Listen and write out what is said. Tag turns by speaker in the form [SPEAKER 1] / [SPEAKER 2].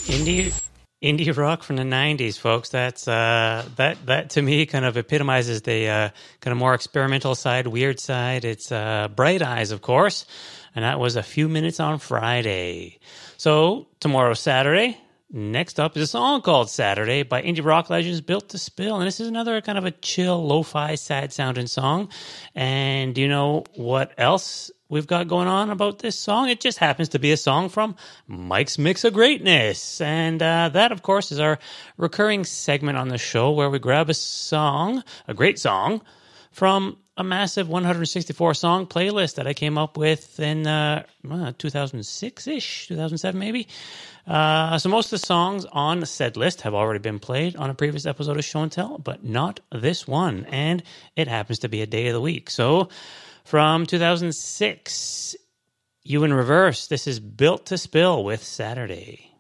[SPEAKER 1] Indie indie rock from the 90s, folks. That's that to me kind of epitomizes the kind of more experimental side, weird side. It's Bright Eyes, of course, and that was A Few Minutes on Friday. So tomorrow's Saturday. Next up is a song called Saturday by indie rock legends Built to Spill. And this is another kind of a chill, lo-fi, sad-sounding song. And do you know what else we've got going on about this song? It just happens to be a song from Mike's Mix of Greatness. And that, of course, is our recurring segment on the show where we grab a song, a great song, from a massive 164-song playlist that I came up with in 2006-ish, 2007 maybe. So most of the songs on said list have already been played on a previous episode of Show and Tell, but not this one. And it happens to be a day of the week. So from 2006, You in Reverse, this is Built to Spill with Saturday.